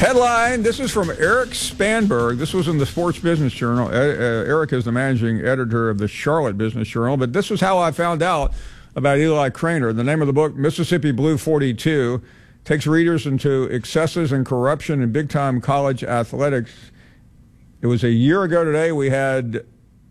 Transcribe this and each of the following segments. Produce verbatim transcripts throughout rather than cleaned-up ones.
Headline, this is from Eric Spanberg. This was in the Sports Business Journal. Uh, uh, Eric is the managing editor of the Charlotte Business Journal, but this was how I found out about Eli Craner. The name of the book, Mississippi Blue forty-two, takes readers into excesses and corruption in big-time college athletics. It was a year ago today we had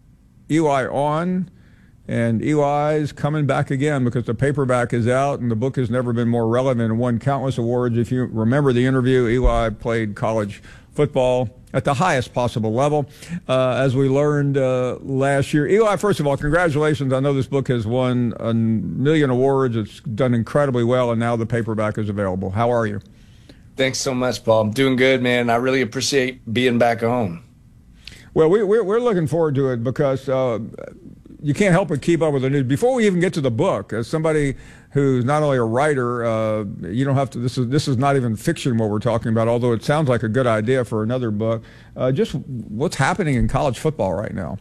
Eli on, and Eli's coming back again because the paperback is out and the book has never been more relevant and won countless awards. If you remember the interview, Eli played college football at the highest possible level, uh, as we learned uh, last year. Eli, first of all, congratulations. I know this book has won a million awards. It's done incredibly well, and now the paperback is available. How are you? Thanks so much, Paul. I'm doing good, man. I really appreciate being back home. Well, we, we're, we're looking forward to it because uh, you can't help but keep up with the news. Before we even get to the book, as somebody who's not only a writer, uh, you don't have to, this is, this is not even fiction what we're talking about, although it sounds like a good idea for another book. Uh, just what's happening in college football right now?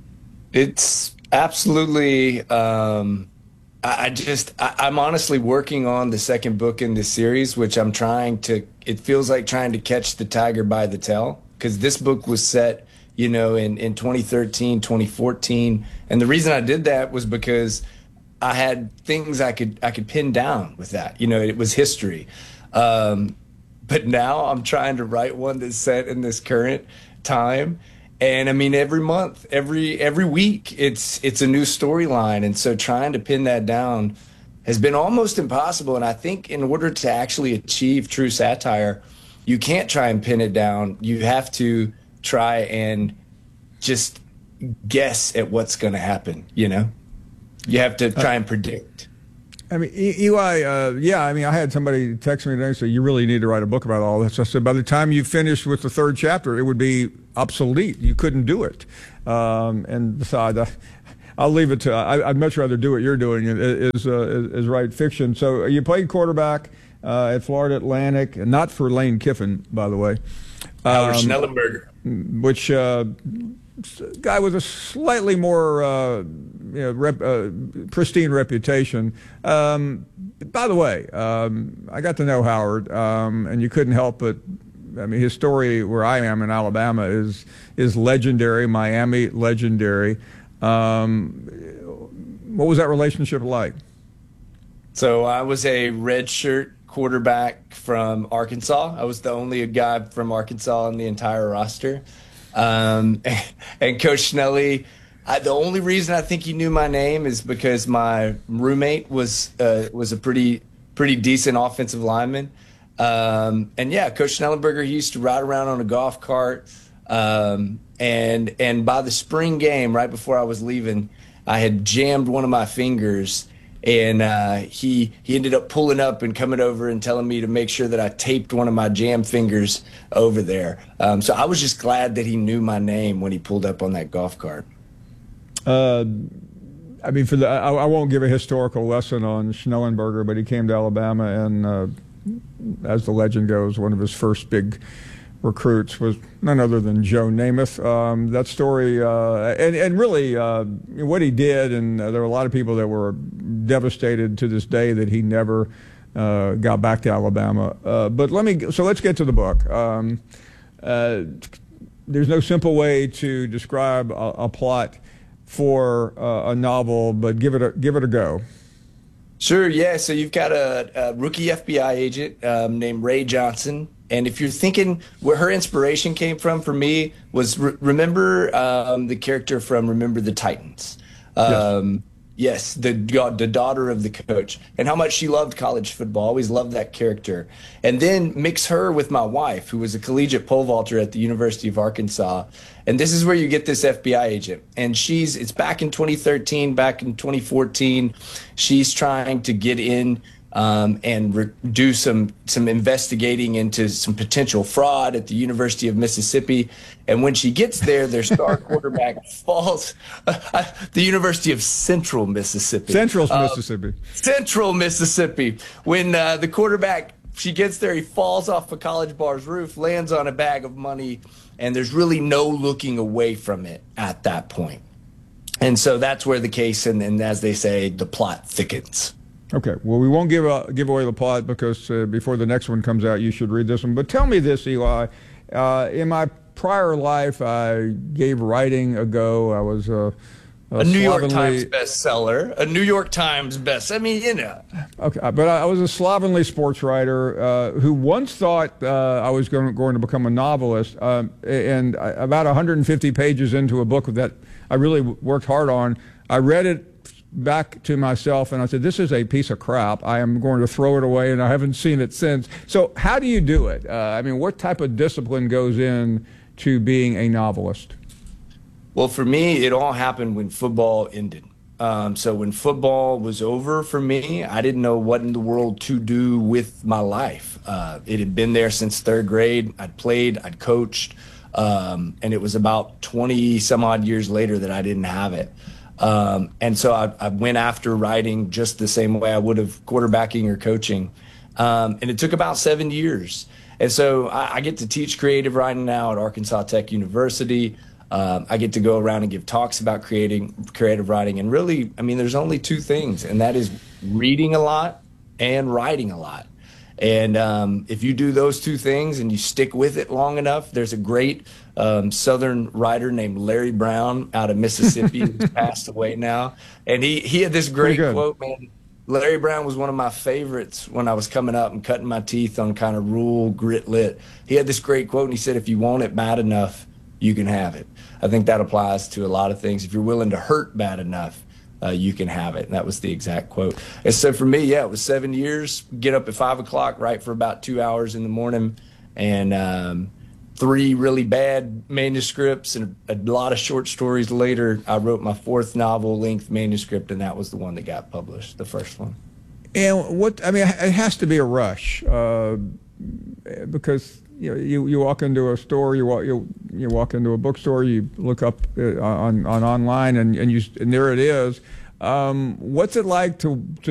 It's absolutely, um, I, I just, I, I'm honestly working on the second book in this series, which I'm trying to, it feels like trying to catch the tiger by the tail, because this book was set, you know, in, in twenty thirteen, twenty fourteen. And the reason I did that was because I had things I could I could pin down with that. You know, it was history. Um, but now I'm trying to write one that's set in this current time. And I mean, every month, every every week, it's it's a new storyline. And so trying to pin that down has been almost impossible. And I think in order to actually achieve true satire, you can't try and pin it down. You have to try and just guess at what's going to happen, you know? You have to try and predict. I mean, Eli, uh, yeah, I mean, I had somebody text me today and say, you really need to write a book about all this. I said, by the time you finish with the third chapter, it would be obsolete. You couldn't do it. Um, and besides, I, I'll leave it to, I, I'd much rather do what you're doing, is, uh, is, is write fiction. So you played quarterback uh, at Florida Atlantic, and not for Lane Kiffin, by the way. Howard Um, Schnellenberger. Which uh, guy with a slightly more uh, you know, rep, uh, pristine reputation. Um, by the way, um, I got to know Howard, um, and you couldn't help but, I mean, his story where I am in Alabama is is legendary. Miami, legendary. Um, what was that relationship like? So I was a redshirt quarterback from Arkansas. I was the only guy from Arkansas on the entire roster. Um, and Coach Schnelly, I, the only reason I think he knew my name is because my roommate was uh, was a pretty pretty decent offensive lineman. Um, and yeah, Coach Schnellenberger, he used to ride around on a golf cart. Um, and and by the spring game, right before I was leaving, I had jammed one of my fingers. And uh, he he ended up pulling up and coming over and telling me to make sure that I taped one of my jam fingers over there. Um, so I was just glad that he knew my name when he pulled up on that golf cart. Uh, I mean, for the I, I won't give a historical lesson on Schnellenberger, but he came to Alabama, and uh, as the legend goes, one of his first big recruits was none other than Joe Namath. Um, that story, uh, and, and really uh, what he did, and uh, there were a lot of people that were devastated to this day that he never uh, got back to Alabama. Uh, but let me, so let's get to the book. Um, uh, there's no simple way to describe a, a plot for uh, a novel, but give it a, give it a go. Sure, yeah. So you've got a, a rookie F B I agent um, named Ray Johnson. And if you're thinking where her inspiration came from, for me, was re remember um, the character from Remember the Titans. Um, yes, yes the, the daughter of the coach. And how much she loved college football. Always loved that character. And then mix her with my wife, who was a collegiate pole vaulter at the University of Arkansas. And this is where you get this F B I agent. And she's, it's back in twenty thirteen, back in twenty fourteen. She's trying to get in Um, and re do some some investigating into some potential fraud at the University of Mississippi. And when she gets there, their star quarterback falls. Uh, the University of Central Mississippi. Central uh, Mississippi. Central Mississippi. When uh, the quarterback, she gets there, he falls off a college bar's roof, lands on a bag of money, and there's really no looking away from it at that point. And so that's where the case, and, and as they say, the plot thickens. Okay, well, we won't give uh, give away the plot because uh, before the next one comes out, you should read this one. But tell me this, Eli. Uh, in my prior life, I gave writing a go. I was uh, a, a New York slovenly, Times bestseller, a New York Times best. I mean, you know. Okay, but I was a slovenly sports writer uh, who once thought uh, I was going, going to become a novelist. Um, and I, about one hundred fifty pages into a book that I really worked hard on, I read it back to myself and I said, this is a piece of crap. I am going to throw it away, and I haven't seen it since. So how do you do it? Uh, I mean, what type of discipline goes in to being a novelist? Well, for me, it all happened when football ended. Um, so when football was over for me, I didn't know what in the world to do with my life. Uh, it had been there since third grade. I'd played, I'd coached, um, and it was about twenty some odd years later that I didn't have it. Um, and so I, I went after writing just the same way I would have quarterbacking or coaching. Um, and it took about seven years. And so I, I get to teach creative writing now at Arkansas Tech University. Um, I get to go around and give talks about creating creative writing. And really, I mean, there's only two things, and that is reading a lot and writing a lot. And um, if you do those two things and you stick with it long enough, there's a great um, Southern writer named Larry Brown out of Mississippi who's passed away now. And he, he had this great quote, man. Larry Brown was one of my favorites when I was coming up and cutting my teeth on kind of rural grit lit. He had this great quote, and he said, if you want it bad enough, you can have it. I think that applies to a lot of things. If you're willing to hurt bad enough, Uh, you can have it. And that was the exact quote. And so for me, yeah, it was seven years, get up at five o'clock, write for about two hours in the morning, and um, three really bad manuscripts and a lot of short stories later, I wrote my fourth novel-length manuscript, and that was the one that got published, the first one. And what, I mean, it has to be a rush uh, because you, know, you you walk into a store, you walk you you walk into a bookstore, you look up uh, on on online, and and you and there it is. Um, what's it like to to